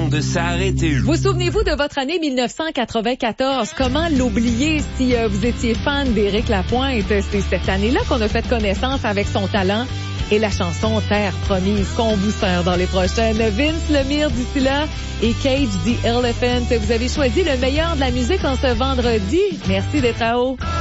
monde s'arrêter. Vous souvenez-vous de votre année 1994? Comment l'oublier si vous étiez fan d'Éric Lapointe? C'est cette année-là qu'on a fait connaissance avec son talent et la chanson Terre promise qu'on vous sert dans les prochaines. Vince Lemire d'ici là et Cage the Elephant. Vous avez choisi le meilleur de la musique en ce vendredi. Merci d'être à haut.